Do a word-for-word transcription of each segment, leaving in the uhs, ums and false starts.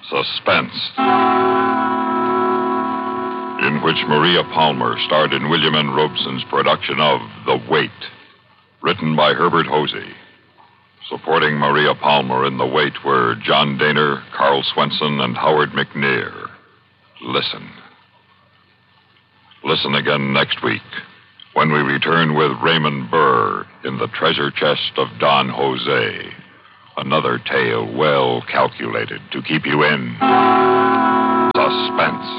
Suspense, in which Maria Palmer starred in William N. Robeson's production of The Wait, written by Herbert Hosey. Supporting Maria Palmer in The Wait were John Daner, Carl Swenson, and Howard McNear. Listen. Listen again next week when we return with Raymond Burr in The Treasure Chest of Don Jose. Another tale well calculated to keep you in suspense.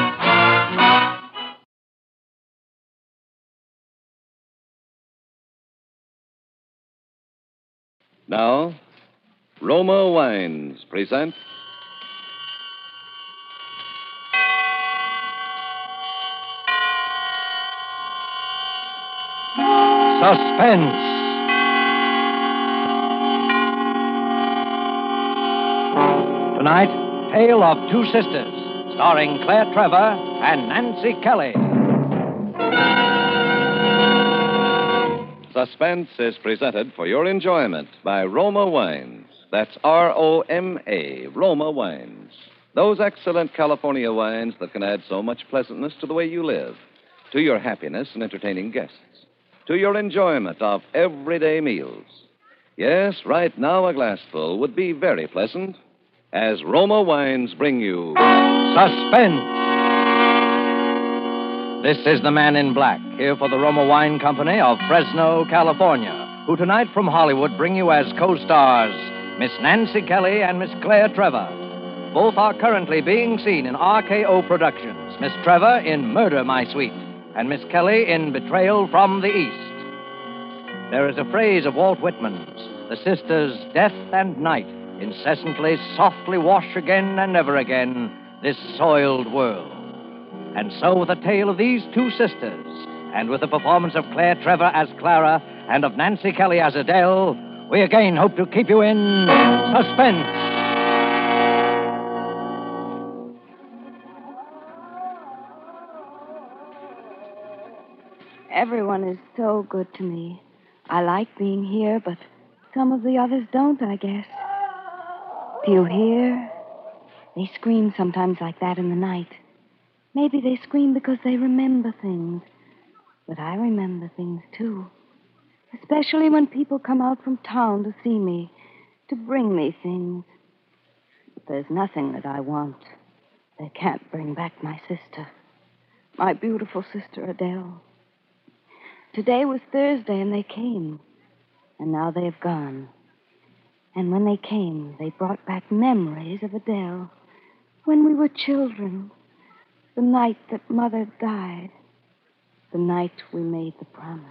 Now, Roma Wines present Suspense. Tonight, Tale of Two Sisters, starring Claire Trevor and Nancy Kelly. Suspense is presented for your enjoyment by Roma Wines. That's R O M A, Roma Wines. Those excellent California wines that can add so much pleasantness to the way you live, to your happiness in entertaining guests, to your enjoyment of everyday meals. Yes, right now a glassful would be very pleasant as Roma Wines bring you Suspense. This is the Man in Black, here for the Roma Wine Company of Fresno, California, who tonight from Hollywood bring you as co-stars Miss Nancy Kelly and Miss Claire Trevor. Both are currently being seen in R K O Productions. Miss Trevor in Murder, My Sweet, and Miss Kelly in Betrayal from the East. There is a phrase of Walt Whitman's, the sisters Death and Night incessantly, softly wash again and ever again this soiled world. And so with the tale of these two sisters, and with the performance of Claire Trevor as Clara and of Nancy Kelly as Adele, we again hope to keep you in suspense. Everyone is so good to me. I like being here, but some of the others don't, I guess. Do you hear? They scream sometimes like that in the night. Maybe they scream because they remember things. But I remember things, too. Especially when people come out from town to see me, to bring me things. But there's nothing that I want that can't bring back my sister. My beautiful sister, Adele. Today was Thursday, and they came. And now they've gone. And when they came, they brought back memories of Adele. When we were children. The night that Mother died. The night we made the promise.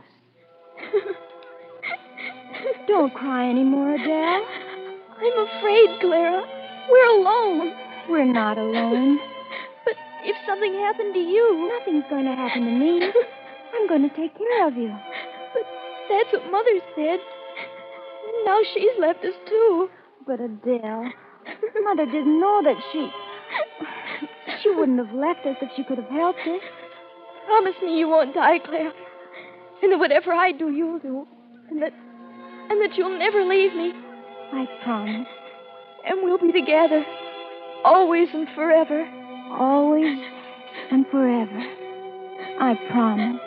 Don't cry anymore, Adele. I'm afraid, Clara. We're alone. We're not alone. But if something happened to you... Nothing's going to happen to me. I'm going to take care of you. But that's what Mother said. Now she's left us, too. But Adele, Mother didn't know that she... She wouldn't have left us if she could have helped us. Promise me you won't die, Claire. And that whatever I do, you'll do. And that... And that you'll never leave me. I promise. And we'll be together. Always and forever. Always and forever. I promise.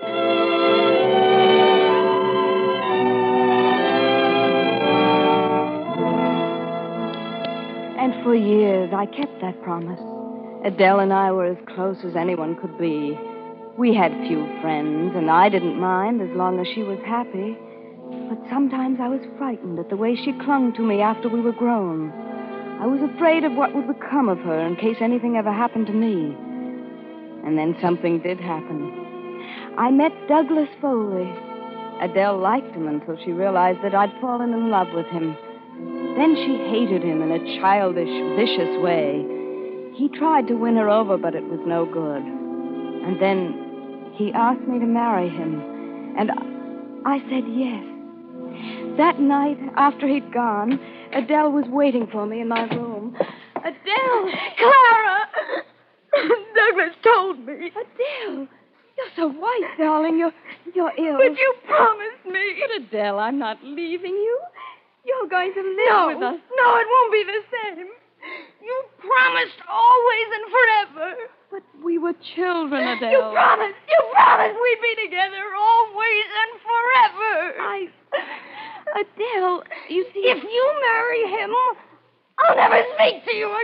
And for years, I kept that promise. Adele and I were as close as anyone could be. We had few friends, and I didn't mind as long as she was happy. But sometimes I was frightened at the way she clung to me after we were grown. I was afraid of what would become of her in case anything ever happened to me. And then something did happen. I met Douglas Foley. Adele liked him until she realized that I'd fallen in love with him. Then she hated him in a childish, vicious way. He tried to win her over, but it was no good. And then he asked me to marry him. And I said yes. That night, after he'd gone, Adele was waiting for me in my room. Adele! Clara! Douglas told me. Adele! You're so white, darling. You're, you're ill. But you promised me. But, Adele, I'm not leaving you. You're going to live no, with us. No, it won't be the same. You promised children, Adele. You promised. You promised we'd be together always and forever. I... Adele, you see... If you marry him, I'll never speak to you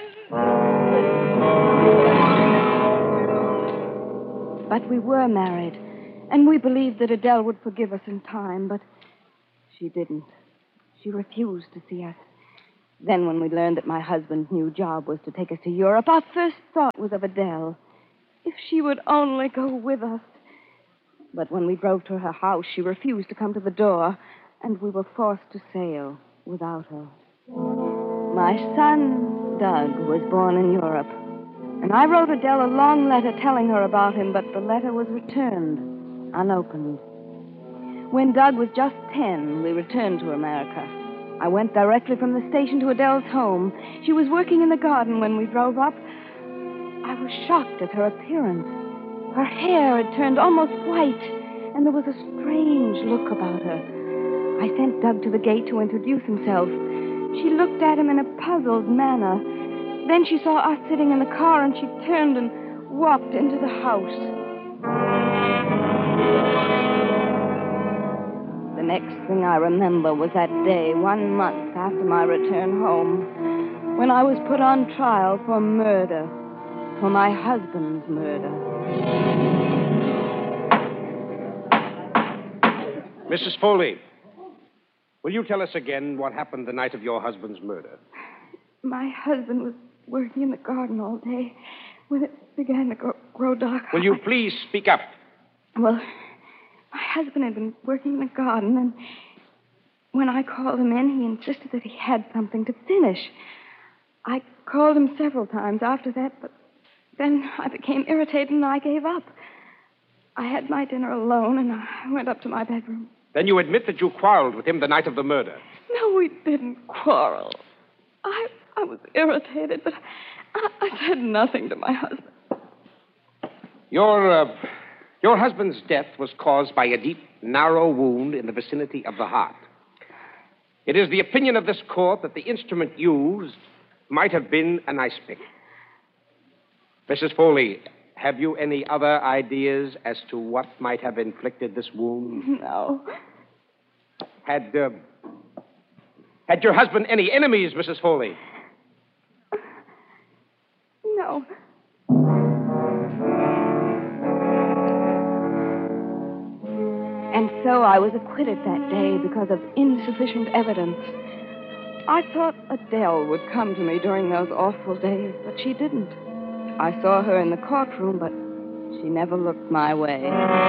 again. But we were married, and we believed that Adele would forgive us in time, but she didn't. She refused to see us. Then when we learned that my husband's new job was to take us to Europe, our first thought was of Adele. If she would only go with us. But when we drove to her house, she refused to come to the door, and we were forced to sail without her. My son, Doug, was born in Europe, and I wrote Adele a long letter telling her about him, but the letter was returned, unopened. When Doug was just ten, we returned to America. I went directly from the station to Adele's home. She was working in the garden when we drove up. I was shocked at her appearance. Her hair had turned almost white, and there was a strange look about her. I sent Doug to the gate to introduce himself. She looked at him in a puzzled manner. Then she saw us sitting in the car, and she turned and walked into the house. The next thing I remember was that day, one month after my return home, when I was put on trial for murder, for my husband's murder. Missus Foley, will you tell us again what happened the night of your husband's murder? My husband was working in the garden all day when it began to grow, grow dark. Will you please speak up? Well, my husband had been working in the garden, and when I called him in, he insisted that he had something to finish. I called him several times after that, but then I became irritated and I gave up. I had my dinner alone, and I went up to my bedroom. Then you admit that you quarreled with him the night of the murder. No, we didn't quarrel. I I was irritated, but I, I said nothing to my husband. Your, uh, your husband's death was caused by a deep, narrow wound in the vicinity of the heart. It is the opinion of this court that the instrument used might have been an ice pick. Missus Foley, have you any other ideas as to what might have inflicted this wound? No. Had, uh, had your husband any enemies, Missus Foley? No. And so I was acquitted that day because of insufficient evidence. I thought Adele would come to me during those awful days, but she didn't. I saw her in the courtroom, but she never looked my way.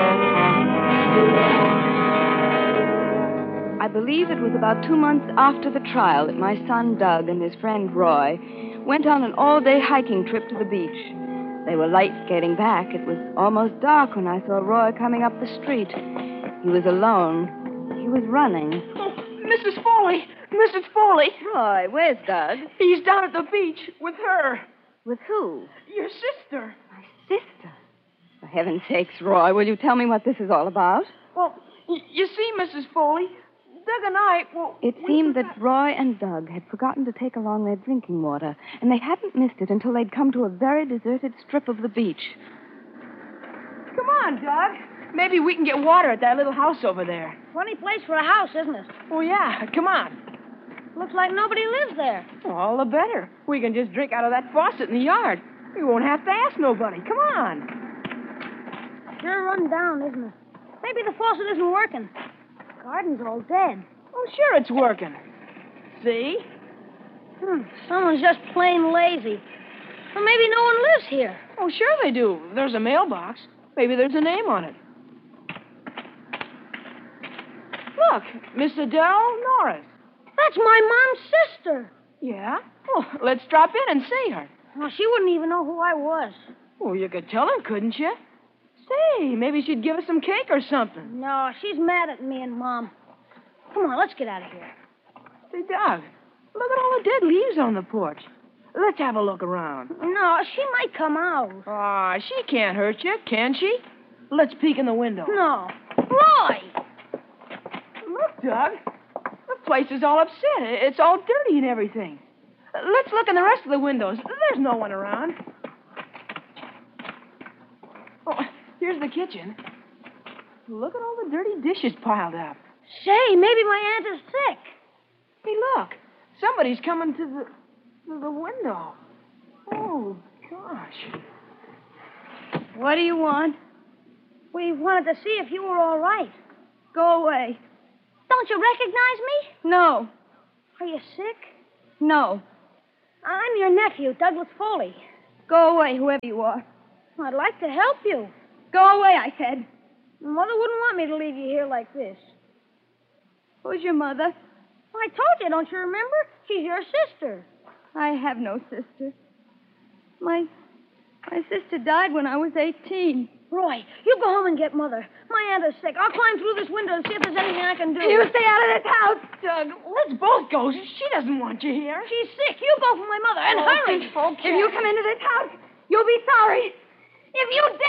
I believe it was about two months after the trial that my son Doug and his friend Roy went on an all-day hiking trip to the beach. They were light skating back. It was almost dark when I saw Roy coming up the street. He was alone. He was running. Oh, Missus Foley! Missus Foley! Roy, where's Doug? He's down at the beach with her. With who? Your sister. My sister? For heaven's sakes, Roy, will you tell me what this is all about? Well, y- you see, Missus Foley, Doug and I, well... It we seemed forgot- that Roy and Doug had forgotten to take along their drinking water, and they hadn't missed it until they'd come to a very deserted strip of the beach. Come on, Doug. Maybe we can get water at that little house over there. Funny place for a house, isn't it? Oh, yeah. Come on. Looks like nobody lives there. Well, all the better. We can just drink out of that faucet in the yard. We won't have to ask nobody. Come on. Sure run down, isn't it? Maybe the faucet isn't working. The garden's all dead. Oh, sure it's working. See? Hmm, someone's just plain lazy. Or maybe no one lives here. Oh, sure they do. There's a mailbox. Maybe there's a name on it. Look, Miss Adele Norris. That's my mom's sister. Yeah? Well, let's drop in and see her. Well, she wouldn't even know who I was. Well, you could tell her, couldn't you? Say, maybe she'd give us some cake or something. No, she's mad at me and Mom. Come on, let's get out of here. Say, Doug, look at all the dead leaves on the porch. Let's have a look around. No, she might come out. Ah, she can't hurt you, can she? Let's peek in the window. No. Roy! Look, Doug. The place is all upset. It's all dirty and everything. Let's look in the rest of the windows. There's no one around. Oh, here's the kitchen. Look at all the dirty dishes piled up. Say, maybe my aunt is sick. Hey, look. Somebody's coming to the to the window. Oh, gosh. What do you want? We wanted to see if you were all right. Go away. Don't you recognize me? No. Are you sick? No. I'm your nephew, Douglas Foley. Go away, whoever you are. I'd like to help you. Go away, I said. Mother wouldn't want me to leave you here like this. Who's your mother? I told you, don't you remember? She's your sister. I have no sister. My my sister died when I was eighteen. Roy, you go home and get Mother. My aunt is sick. I'll climb through this window and see if there's anything I can do. You stay out of this house. Doug, let's both go. She doesn't want you here. She's sick. You go for my mother, and Oh, hurry. okay. If you come into this house, you'll be sorry. If you